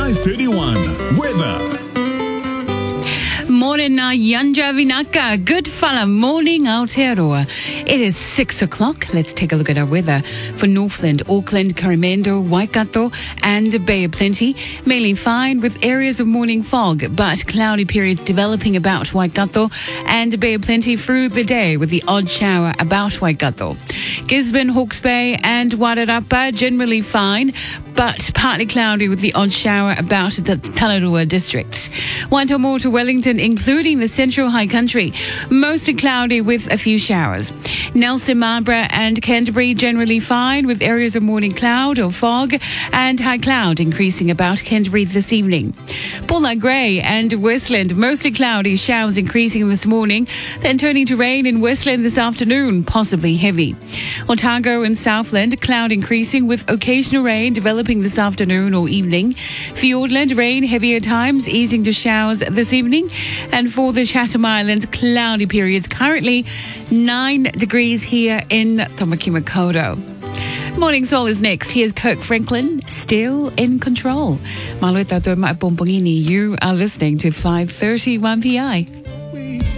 5:31 weather. Morning, Yanja Vinaka. Good fala morning, Aotearoa. It is 6 o'clock. Let's take a look at our weather for Northland, Auckland, Coromandel, Waikato, and Bay of Plenty. Mainly fine with areas of morning fog, but cloudy periods developing about Waikato and Bay of Plenty through the day with the odd shower about Waikato. Gisborne, Hawke's Bay, and Wairarapa generally fine, but partly cloudy with the odd shower about the Tararua district. Waitemata to Wellington, including the central high country, mostly cloudy with a few showers. Nelson, Marlborough and Canterbury generally fine with areas of morning cloud or fog and high cloud increasing about Canterbury this evening. Bulla Grey and Westland, mostly cloudy, showers increasing this morning, then turning to rain in Westland this afternoon, possibly heavy. Otago and Southland, cloud increasing with occasional rain developing this afternoon or evening. Fiordland, rain heavier times, easing to showers this evening. And for the Chatham Islands, cloudy periods, currently 9 degrees here in Tomakimakoto. Morning Soul is next. Here's Kirk Franklin, still in control. You are listening to 5:31 PI.